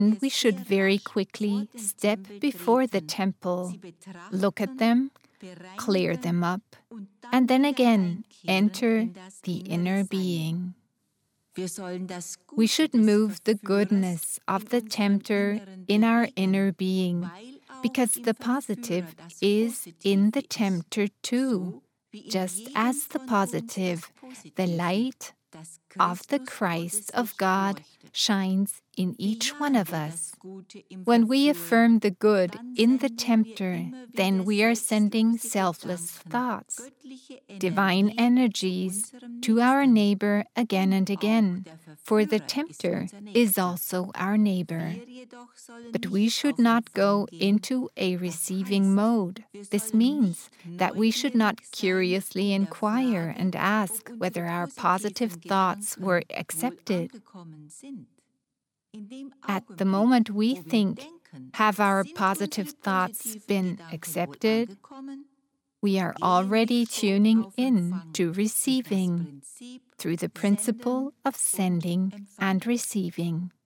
And we should very quickly step before the temple, look at them, clear them up, and then again enter the inner being. We should move the goodness of the tempter in our inner being, because the positive is in the tempter too, just as the positive, the light of the Christ of God, shines in each one of us. When we affirm the good in the tempter, then we are sending selfless thoughts, divine energies, to our neighbor again and again, for the tempter is also our neighbor. But we should not go into a receiving mode. This means that we should not curiously inquire and ask whether our positive thoughts were accepted. At the moment we think, have our positive thoughts been accepted? We are already tuning in to receiving through the principle of sending and receiving.